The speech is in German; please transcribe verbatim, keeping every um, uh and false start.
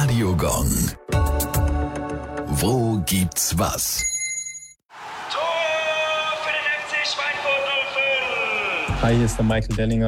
Radiogong. Wo gibt's was? Tor für den F C Schweinfurt null fünf! Hi, hier ist der Michael Dellinger.